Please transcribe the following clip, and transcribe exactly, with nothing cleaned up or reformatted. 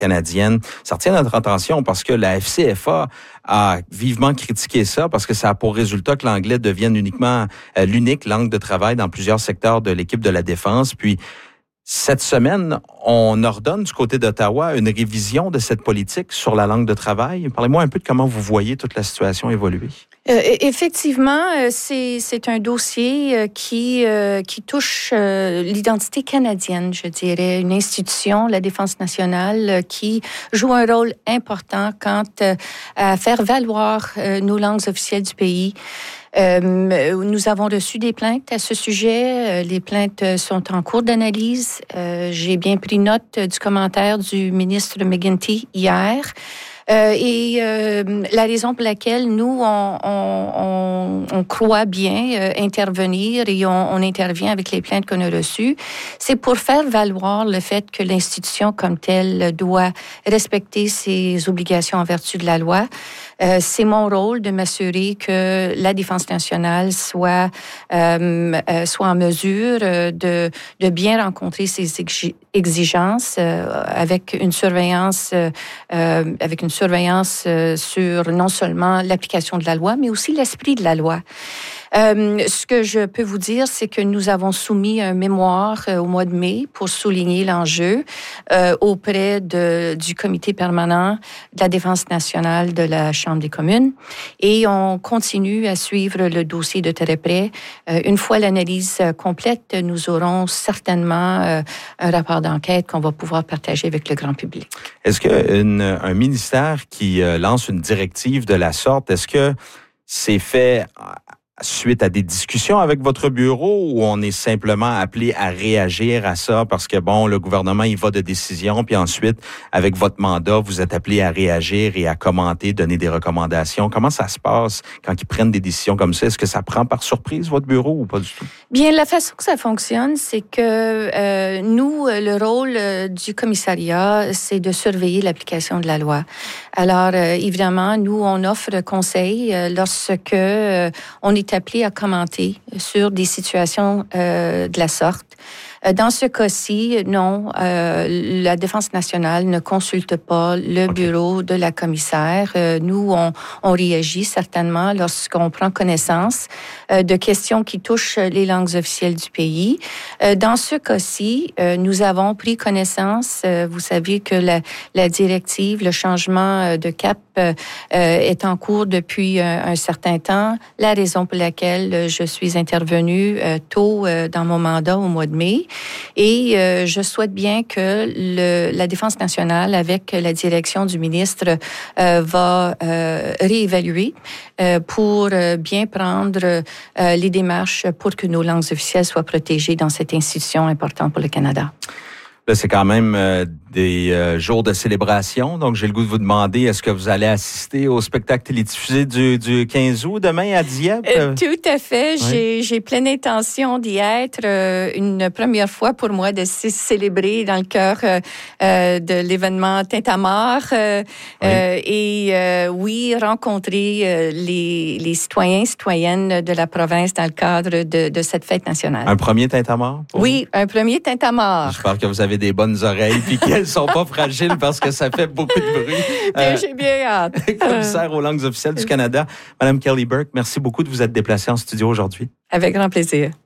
canadienne. Ça retient notre attention parce que la F C F A a vivement critiqué ça parce que ça a pour résultat que l'anglais devienne uniquement euh, l'unique langue de travail dans plusieurs secteurs de l'équipe de la défense. Puis, cette semaine, on ordonne du côté d'Ottawa une révision de cette politique sur la langue de travail. Parlez-moi un peu de comment vous voyez toute la situation évoluer. Euh, effectivement, c'est, c'est un dossier qui, euh, qui touche euh, l'identité canadienne, je dirais, une institution, la Défense nationale, qui joue un rôle important quant euh, à faire valoir euh, nos langues officielles du pays. Euh, nous avons reçu des plaintes à ce sujet. Les plaintes sont en cours d'analyse. Euh, j'ai bien pris note du commentaire du ministre McGuinty hier. Euh, et euh, la raison pour laquelle nous, on, on, on croit bien euh, intervenir et on, on intervient avec les plaintes qu'on a reçues, c'est pour faire valoir le fait que l'institution comme telle doit respecter ses obligations en vertu de la loi. Euh, c'est mon rôle de m'assurer que la Défense nationale soit, euh, euh, soit en mesure de, de bien rencontrer ses exigences euh, avec une surveillance, euh, avec une surveillance euh, sur non seulement l'application de la loi, mais aussi l'esprit de la loi. Euh, ce que je peux vous dire, c'est que nous avons soumis un mémoire euh, au mois de mai pour souligner l'enjeu euh, auprès de, du comité permanent de la Défense nationale de la Chambre des communes. Et on continue à suivre le dossier de très près. Euh, une fois l'analyse complète, nous aurons certainement euh, un rapport d'enquête qu'on va pouvoir partager avec le grand public. Est-ce qu'un ministère qui euh, lance une directive de la sorte, est-ce que c'est fait suite à des discussions avec votre bureau ou on est simplement appelé à réagir à ça parce que, bon, le gouvernement, il va de décision, puis ensuite, avec votre mandat, vous êtes appelé à réagir et à commenter, donner des recommandations. Comment ça se passe quand ils prennent des décisions comme ça? Est-ce que ça prend par surprise votre bureau ou pas du tout? Bien, la façon que ça fonctionne, c'est que euh, nous, le rôle euh, du commissariat, c'est de surveiller l'application de la loi. Alors, euh, évidemment, nous, on offre conseil euh, lorsque euh, on est appelé à commenter sur des situations euh, de la sorte. Dans ce cas-ci, non, euh, la Défense nationale ne consulte pas le okay. bureau de la commissaire. Euh, nous, on, on réagit certainement lorsqu'on prend connaissance euh, de questions qui touchent les langues officielles du pays. Euh, dans ce cas-ci, euh, nous avons pris connaissance, euh, vous savez que la, la directive, le changement de cap euh, est en cours depuis un, un certain temps, la raison pour laquelle je suis intervenue euh, tôt euh, dans mon mandat au mois de mai. Et euh, je souhaite bien que le, la Défense nationale, avec la direction du ministre, euh, va euh, réévaluer euh, pour euh, bien prendre euh, les démarches pour que nos langues officielles soient protégées dans cette institution importante pour le Canada. Là, c'est quand même euh, des euh, jours de célébration. Donc, j'ai le goût de vous demander, est-ce que vous allez assister au spectacle télédiffusé du, du quinze août demain à Dieppe? Euh, tout à fait. Oui. J'ai, j'ai pleine intention d'y être. Euh, une première fois pour moi de c- célébrer dans le cœur euh, euh, de l'événement Tintamarre. Euh, oui. Euh, et euh, oui, rencontrer euh, les, les citoyens, citoyennes de la province dans le cadre de, de cette fête nationale. Un premier Tintamarre? Oui, un premier Tintamarre. J'espère que vous avez des bonnes oreilles puis qu'elles sont pas fragiles parce que ça fait beaucoup de bruit. Euh, J'ai bien hâte. Commissaire aux langues officielles du Canada, Madame Kelly Burke, merci beaucoup de vous être déplacée en studio aujourd'hui. Avec grand plaisir.